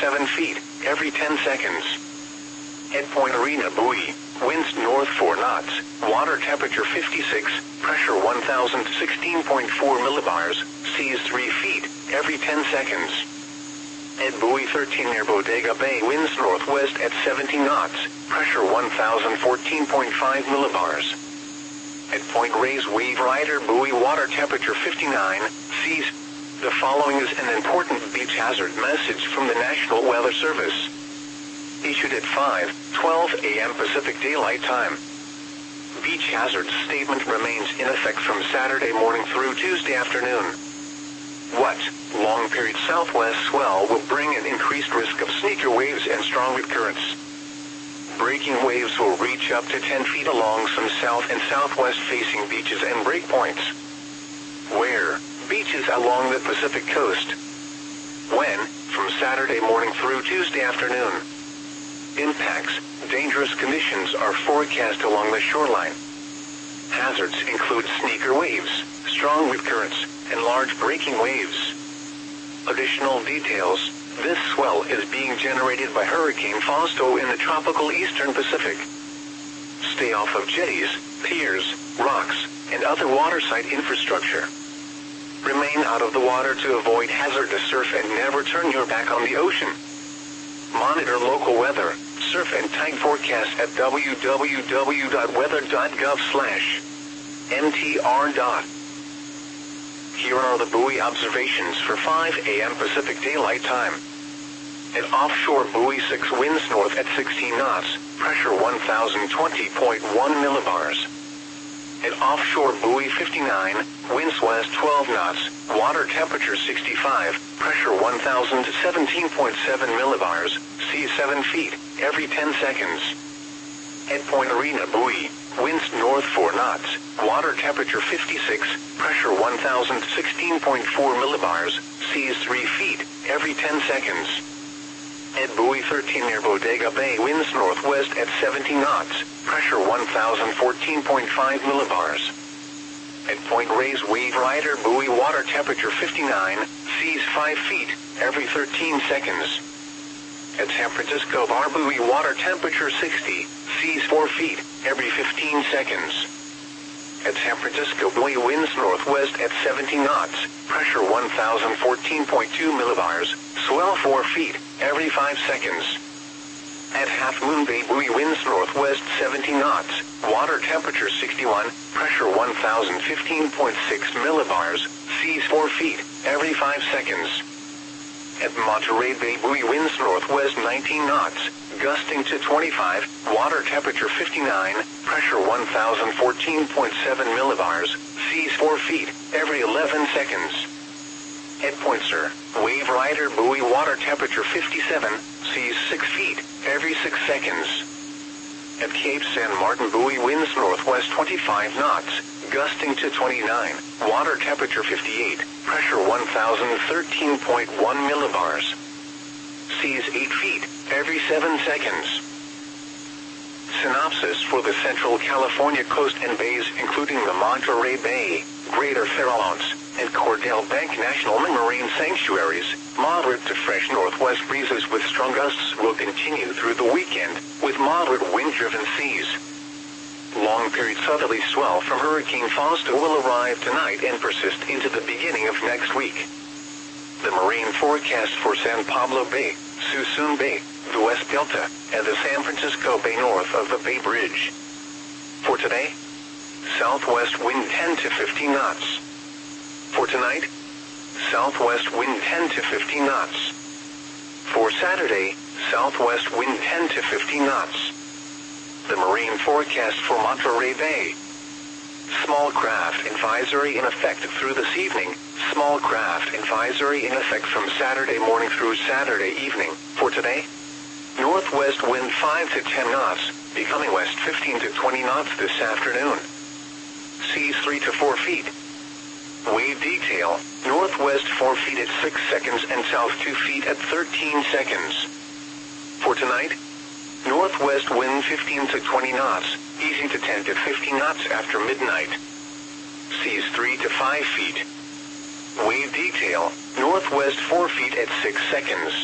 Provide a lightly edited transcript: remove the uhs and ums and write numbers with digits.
7 feet every 10 seconds. At Point Arena buoy, winds north 4 knots, water temperature 56, pressure 1016.4 millibars, seas 3 feet every 10 seconds. At buoy 13 near Bodega Bay, winds northwest at 17 knots, pressure 1014.5 millibars. At Point Reyes Wave Rider buoy, water temperature 59, seas. The following is an important beach hazard message from the National Weather Service. Issued at 5:12 a.m. Pacific Daylight Time. Beach hazard statement remains in effect from Saturday morning through Tuesday afternoon. What? Long period southwest swell will bring an increased risk of sneaker waves and strong wind currents. Breaking waves will reach up to 10 feet along some south and southwest facing beaches and breakpoints. Where? Beaches along the Pacific coast. When? From Saturday morning through Tuesday afternoon. Impacts. Dangerous conditions are forecast along the shoreline. Hazards include sneaker waves, strong wind currents, and large breaking waves. Additional details. This swell is being generated by Hurricane Fausto in the tropical eastern Pacific. Stay off of jetties, piers, rocks, and other waterside infrastructure. Remain out of the water to avoid hazardous surf and never turn your back on the ocean. Monitor local weather, surf and tide forecast at www.weather.gov/mtr. Here are the buoy observations for 5 a.m. Pacific Daylight Time. At offshore buoy 6, winds north at 16 knots, pressure 1020.1 millibars. At offshore buoy 59, winds west 12 knots, water temperature 65, pressure 1017.7 millibars, seas 7 feet every 10 seconds. At Point Arena buoy, winds north 4 knots, water temperature 56, pressure 1016.4 millibars, seas 3 feet every 10 seconds. At buoy 13 near Bodega Bay, winds northwest at 17 knots, pressure 1014.5 millibars. At Point Reyes Wave Rider buoy, water temperature 59, seas 5 feet every 13 seconds. At San Francisco Bar buoy, water temperature 60, seas 4 feet every 15 seconds. At San Francisco buoy, winds northwest at 17 knots, pressure 1014.2 millibars, swell 4 feet every 5 seconds. At Half Moon Bay buoy, winds northwest 17 knots, water temperature 61, pressure 1015.6 millibars, seas 4 feet every 5 seconds. At Monterey Bay buoy, winds northwest 19 knots, gusting to 25, water temperature 59, pressure 1014.7 millibars, seas 4 feet every 11 seconds. At Point Sur Wave Rider buoy, water temperature 57, seas 6 feet every 6 seconds. At Cape San Martin buoy, winds northwest 25 knots, gusting to 29, water temperature 58, pressure 1013.1 millibars. Seas 8 feet every 7 seconds. Synopsis for the Central California coast and bays, including the Monterey Bay, Greater Farallones, and Cordell Bank National Marine Sanctuaries. Moderate to fresh northwest breezes with strong gusts will continue through the weekend, with moderate wind-driven seas. Long-period southerly swell from Hurricane Fausto will arrive tonight and persist into the beginning of next week. The marine forecast for San Pablo Bay, Suisun Bay, the West Delta, and the San Francisco Bay north of the Bay Bridge. For today, southwest wind 10 to 15 knots. For tonight, southwest wind 10 to 15 knots. For Saturday, southwest wind 10 to 15 knots. The marine forecast for Monterey Bay. Small craft advisory in effect through this evening. Small craft advisory in effect from Saturday morning through Saturday evening. For today, northwest wind 5 to 10 knots, becoming west 15 to 20 knots this afternoon. Seas 3 to 4 feet. Wave detail, northwest 4 feet at 6 seconds and south 2 feet at 13 seconds. For tonight, northwest wind 15 to 20 knots, easing to 10 to 15 knots after midnight. Seas 3 to 5 feet. Wave detail, northwest 4 feet at 6 seconds.